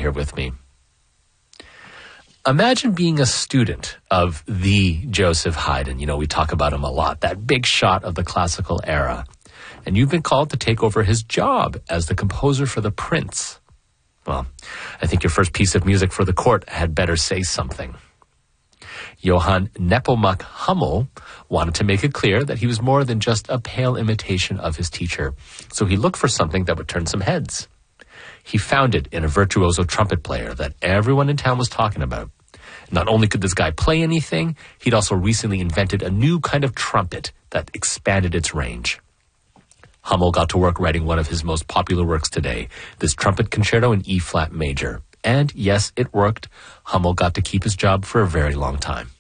here with me. Imagine being a student of the Joseph Haydn. You know, we talk about him a lot, that big shot of the classical era. And you've been called to take over his job as the composer for the Prince. Well, I think your first piece of music for the court had better say something. Johann Nepomuk Hummel wanted to make it clear that he was more than just a pale imitation of his teacher, so he looked for something that would turn some heads. He found it in a virtuoso trumpet player that everyone in town was talking about. Not only could this guy play anything, he'd also recently invented a new kind of trumpet that expanded its range. Hummel got to work writing one of his most popular works today, this trumpet concerto in E-flat major. And yes, it worked. Hummel got to keep his job for a very long time.